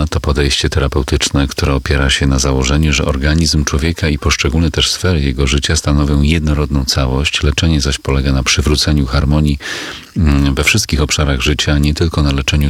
medycyna to podejście terapeutyczne, które opiera się na założeniu, że organizm człowieka i poszczególne też sfery jego życia stanowią jednorodną całość. Leczenie zaś polega na przywróceniu harmonii we wszystkich obszarach życia, nie tylko na leczeniu